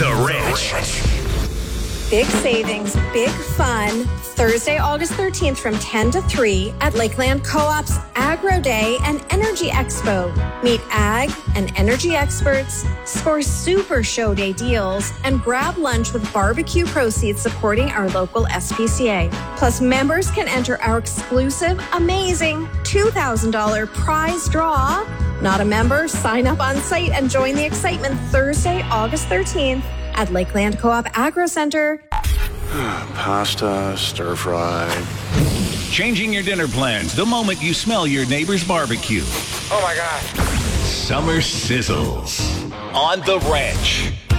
The Ranch. Big savings, big fun. Thursday, August 13th from 10 to 3 at Lakeland Co-op's Agro Day and Energy Expo. Meet ag and energy experts, score super show day deals, and grab lunch with barbecue proceeds supporting our local SPCA. Plus, members can enter our exclusive, amazing $2,000 prize draw. Not a member? Sign up on site and join the excitement Thursday, August 13th at Lakeland Co-op Agro Center. Pasta, stir fry. Changing your dinner plans the moment you smell your neighbor's barbecue. Oh my God. Summer sizzles on The Ranch.